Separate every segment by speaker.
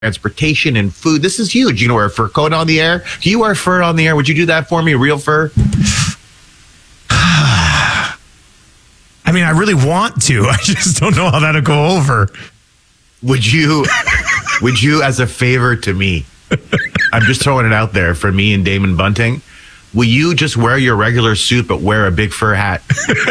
Speaker 1: transportation and food. This is huge. You know, wear a fur coat on the air. Do you wear fur on the air? Would you do that for me? Real fur?
Speaker 2: I mean, I really want to. I just don't know how that'll go over.
Speaker 1: Would you, as a favor to me, I'm just throwing it out there for me and Damon Bunting, will you just wear your regular suit but wear a big fur hat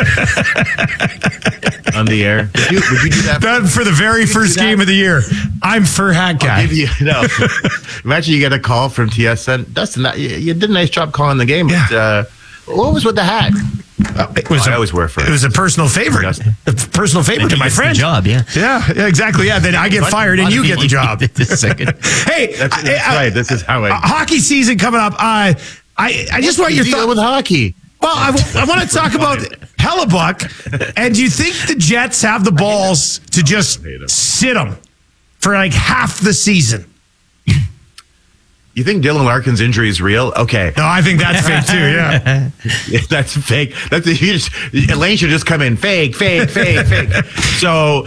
Speaker 1: on the air? Would you do that?
Speaker 2: That for the very first game of the year. I'm fur hat guy.
Speaker 1: Imagine you get a call from TSN. Dustin, you did a nice job calling the game.
Speaker 2: Yeah.
Speaker 1: But, what was with the hat? I always wear fur.
Speaker 2: It was a personal favorite. A personal favorite to my friend.
Speaker 3: Job, yeah.
Speaker 2: Yeah, exactly. Yeah, then I get fired and you get the job. Hey,
Speaker 1: that's right. This is how
Speaker 2: hockey season coming up. I just want your thoughts
Speaker 1: with hockey.
Speaker 2: Well, I want to talk about Hellebuyck. And do you think the Jets have the balls to just sit him for like half the season?
Speaker 1: You think Dylan Larkin's injury is real? Okay.
Speaker 2: No, I think that's fake too. Yeah,
Speaker 1: that's fake. Elaine should just come in fake. So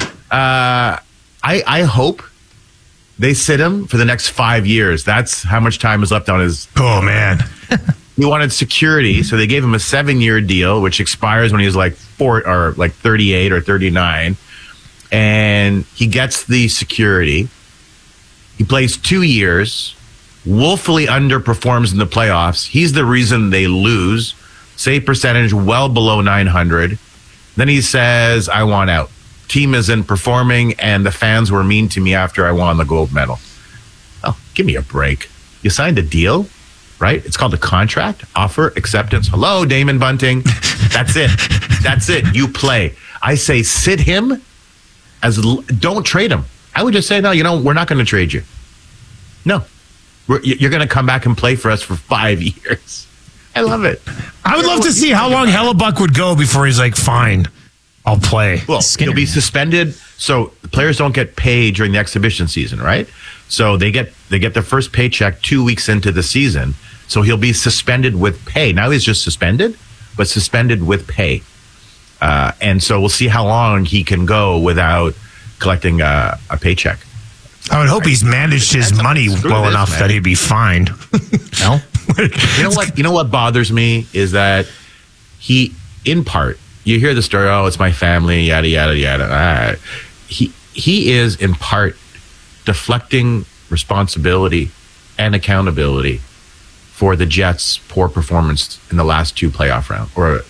Speaker 1: I hope they sit him for the next 5 years. That's how much time is left on his.
Speaker 2: Oh man.
Speaker 1: He wanted security, so they gave him a 7-year deal, which expires when he's like 38 or 39, and he gets the security. He plays 2 years. Woefully underperforms in the playoffs. He's the reason they lose. Save percentage well below 900. Then he says, I want out. Team isn't performing, and the fans were mean to me after I won the gold medal. Oh, give me a break. You signed a deal, right? It's called a contract, offer, acceptance. Hello, Damon Bunting. That's it. That's it. You play. I say sit him. Don't trade him. I would just say, no, we're not going to trade you. No. You're going to come back and play for us for 5 years. I love it.
Speaker 2: I would love to see how long Hellebuyck would go before he's like, fine, I'll play.
Speaker 1: Well, he'll be suspended. So players don't get paid during the exhibition season, right? So they get their first paycheck 2 weeks into the season. So he'll be suspended with pay. Now he's just suspended, but suspended with pay. And so we'll see how long he can go without collecting a paycheck.
Speaker 2: I would hope he's managed his money well enough that he'd be fine.
Speaker 3: No?
Speaker 1: You know what bothers me is that he, in part, you hear the story, oh, it's my family, yada, yada, yada. He is, in part, deflecting responsibility and accountability for the Jets' poor performance in the last two playoffs.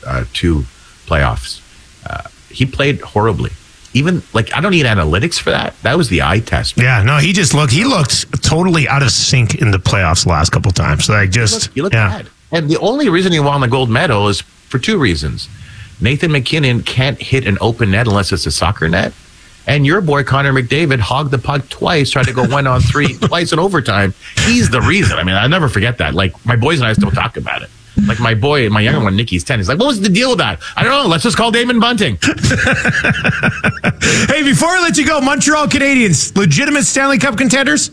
Speaker 1: He played horribly. Even, I don't need analytics for that. That was the eye test.
Speaker 2: Yeah, no, he looked totally out of sync in the playoffs the last couple of times.
Speaker 1: He looked bad. And the only reason he won the gold medal is for two reasons. Nathan McKinnon can't hit an open net unless it's a soccer net. And your boy, Connor McDavid, hogged the puck twice, tried to go 1-on-3 twice in overtime. He's the reason. I mean, I'll never forget that. My boys and I still talk about it. My younger one, Nicky's 10. He's like, what was the deal with that? I don't know. Let's just call Damon Bunting.
Speaker 2: Hey, before I let you go, Montreal Canadiens, legitimate Stanley Cup contenders?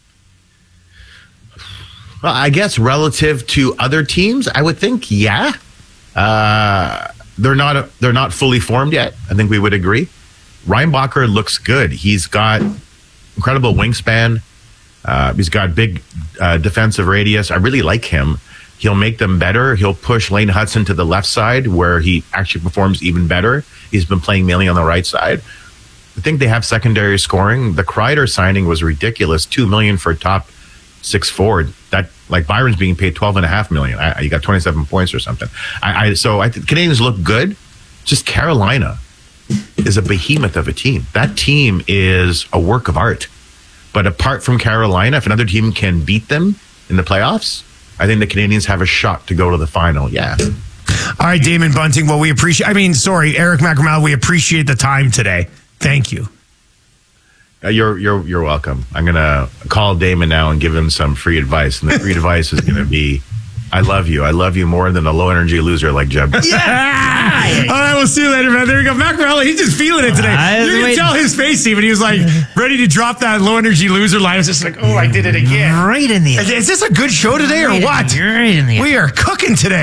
Speaker 1: Well, I guess relative to other teams, I would think, yeah. They're not fully formed yet. I think we would agree. Reinbacher looks good. He's got incredible wingspan. He's got big defensive radius. I really like him. He'll make them better. He'll push Lane Hudson to the left side where he actually performs even better. He's been playing mainly on the right side. I think they have secondary scoring. The Kreider signing was ridiculous. $2 million for a top 6 forward. That Byron's being paid $12.5 million. You got 27 points or something. So I think Canadians look good. Just Carolina is a behemoth of a team. That team is a work of art. But apart from Carolina, if another team can beat them in the playoffs, I think the Canadians have a shot to go to the final. Yeah.
Speaker 2: All right, Damon Bunting. Well, Eric Macramel, we appreciate the time today. Thank you.
Speaker 1: You're welcome. I'm going to call Damon now and give him some free advice. And the free advice is going to be, I love you. I love you more than a low-energy loser like Jeb.
Speaker 2: Yeah! All right, we'll see you later, man. There you go. Mac Morelli, he's just feeling it today. You can tell his face even. He was ready to drop that low-energy loser line. It's just I did it again.
Speaker 3: Right in the end.
Speaker 2: Is this a good show today or what?
Speaker 3: Right in the end.
Speaker 2: We are cooking today.